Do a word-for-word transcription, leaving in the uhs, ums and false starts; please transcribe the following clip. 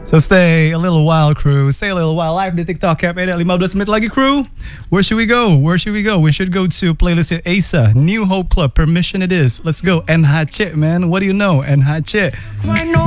So stay a little while, crew. Stay a little while. Live di TikTok. Cap Eda lima belas menit lagi, crew. Where should we go? Where should we go? We should go to playlist Asa, New Hope Club. Permission it is. Let's go. N H C, man. What do you know? N H C.